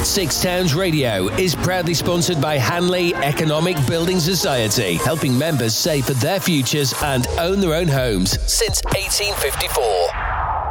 Six Towns Radio is proudly sponsored by Hanley Economic Building Society, helping members save for their futures and own their own homes since 1854.